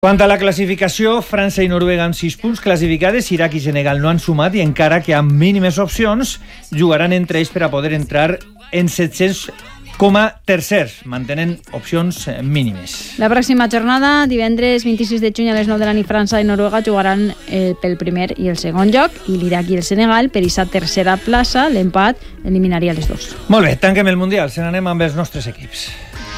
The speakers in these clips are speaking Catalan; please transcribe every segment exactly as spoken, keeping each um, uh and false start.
Quant a la classificació, França i Noruega amb sis punts classificades, Iraq i Senegal no han sumat i encara que amb mínimes opcions jugaran entre ells per a poder entrar en set-cents com a tercers, mantenen opcions mínimes. La pròxima jornada, divendres vint-i-sis de juny a les nou de la nit, França i Noruega jugaran eh, pel primer i el segon lloc, i l'Iraq i el Senegal per aquesta tercera plaça, l'empat eliminaria les dos. Molt bé, tanquem el Mundial, se n'anem amb els nostres equips.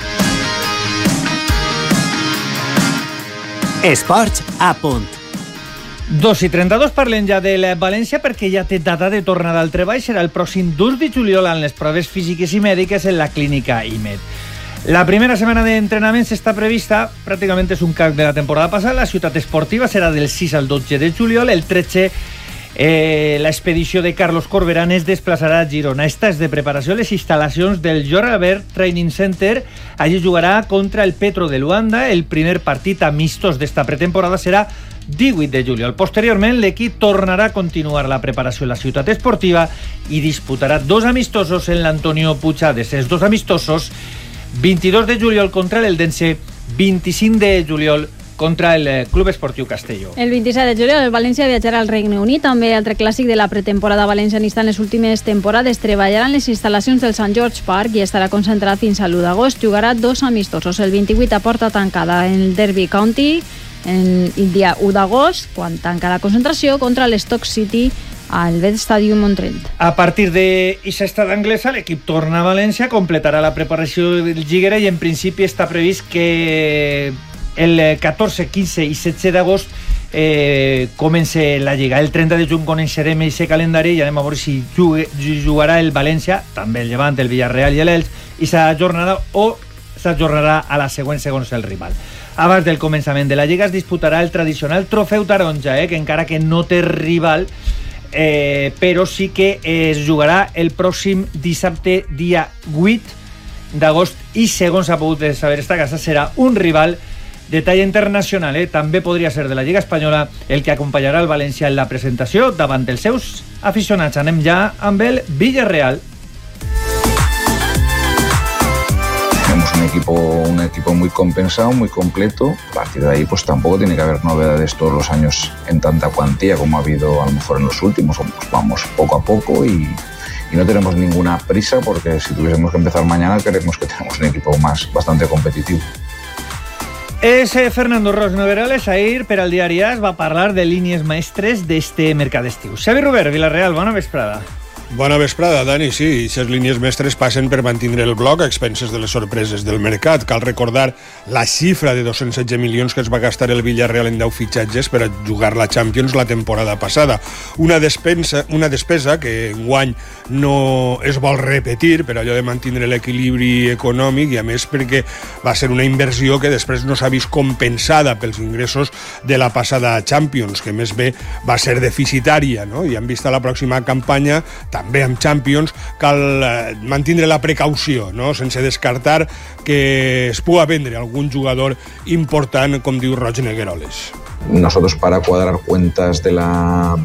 Esports a punt. dos i trenta-dos parlem ja de la València perquè ja té data de tornada al treball. Serà el pròxim dos de juliol en les proves físiques i mèdiques en la clínica I M E D. La primera setmana d'entrenaments està prevista, pràcticament és un calc de la temporada passada. La ciutat esportiva serà del sis al dotze de juliol. El tretze, eh, l'expedició de Carlos Corberán es desplaçarà a Girona. Esta és de preparació a les instal·lacions del Jorge Albert Training Center. Allí jugarà contra el Petro de Luanda. El primer partit amistos d'esta pretemporada serà divuit de juliol. Posteriorment, l'equip tornarà a continuar la preparació a la ciutat esportiva i disputarà dos amistosos en l'Antonio Puigades. Els dos amistosos, vint-i-dos de juliol contra l'Eldense, vint-i-cinc de juliol contra el Club Esportiu Castelló. El vint-i-set de juliol el València viatjarà al Regne Unit, també altre clàssic de la pretemporada valencianista en les últimes temporades. Treballarà en les instal·lacions del Sant George Park i estarà concentrat fins a l'u d'agost. Jugarà dos amistosos, el vint-i-vuit a porta tancada en el Derby County, en el dia u d'agost, quan tanca la concentració, contra l'Stoke City al Bet Stadium Montreal. A partir d'aquesta estada anglesa, l'equip torna a València, completarà la preparació del Lliguera i en principi està previst que el catorze, quinze i setze d'agost eh, comença la Lliga. El trenta de juny coneixerem aquest calendari i anem a veure si jugarà el València, també el Llevant, el Villarreal i l'Elx, i s'ha jornada o s'ajornarà a la següent segons el rival. Abans del començament de la Lliga es disputarà el tradicional Trofeu Taronja, eh, que encara que no té rival, eh, però sí que es jugarà el pròxim dissabte, dia vuit d'agost, i segons ha pogut saber esta casa, serà un rival de talla internacional. Eh? També podria ser de la Lliga Espanyola el que acompanyarà el València en la presentació davant dels seus aficionats. Anem ja amb el Villarreal. Un equipo, un equipo muy compensado, muy completo. A partir de ahí, pues tampoco tiene que haber novedades todos los años en tanta cuantía como ha habido a lo mejor en los últimos. Pues vamos poco a poco y, y no tenemos ninguna prisa porque si tuviésemos que empezar mañana creemos que tenemos un equipo más bastante competitivo. És Fernando Ros Noverales, ahir per al diari A S va parlar de línies mestres d'este mercat d'estiu. Xavi Robert, Villarreal, bona vesprada. Bona vesprada, Dani. Sí, aquestes línies mestres passen per mantindre el bloc a expenses de les sorpreses del mercat. Cal recordar la xifra de dos-cents setze milions que es va gastar el Villarreal en deu fitxatges per a jugar la Champions la temporada passada. Una despesa, una despesa que enguany no es vol repetir per allò de mantindre l'equilibri econòmic i a més perquè va ser una inversió que després no s'ha vist compensada pels ingressos de la passada Champions, que més bé va ser deficitària, no? I en vista la pròxima campanya també amb Champions, cal eh, mantindre la precaució, no? Sense descartar que es puga vendre algun jugador important, com diu Roig Negueroles. Nosotros para cuadrar cuentas de la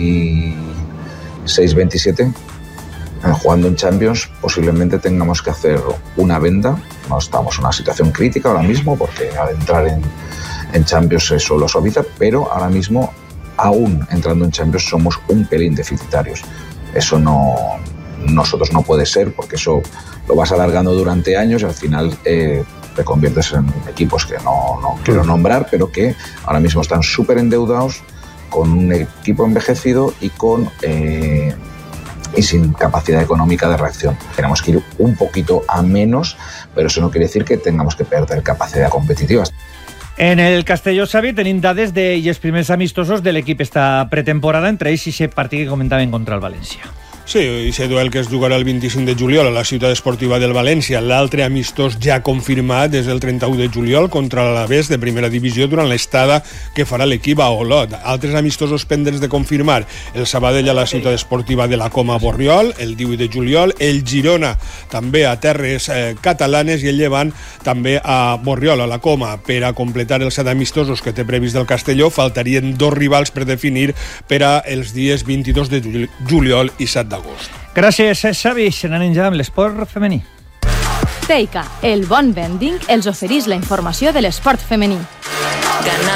veintiséis veintisiete, eh, jugando en Champions, posiblemente tengamos que hacer una venda. No estamos en una situación crítica ahora mismo, porque al entrar en, en Champions eso lo suaviza, pero ahora mismo, aún entrando en Champions, somos un pelín deficitarios. Eso no, nosotros no puede ser, porque eso lo vas alargando durante años y al final eh, te conviertes en equipos que no, no quiero nombrar, pero que ahora mismo están súper endeudados, con un equipo envejecido y con eh, y sin capacidad económica de reacción. Tenemos que ir un poquito a menos, pero eso no quiere decir que tengamos que perder capacidad competitiva. En el Castelló, Xavi, tenim dades de els primers amistosos de l'equip esta pretemporada, entre ells i aquest partit que comentaven contra el València. Sí, i aquest duel que es jugarà el vint-i-cinc de juliol a la ciutat esportiva del València. L'altre amistós ja confirmat és el trenta-u de juliol contra l'Alavés de primera divisió durant l'estada que farà l'equip a Olot. Altres amistosos pendents de confirmar: el Sabadell a la ciutat esportiva de la Coma Borriol el divuit de juliol, el Girona també a terres eh, catalanes i el Llevant també a Borriol, a la Coma. Per a completar els set amistosos que té previst el Castelló, faltarien dos rivals per definir per a els dies vint-i-dos de juliol i set d'agost. Gràcies, Xavi. Se n'anem ja amb l'esport femení. Teica, el bon vending els oferís la informació de l'esport femení. Canal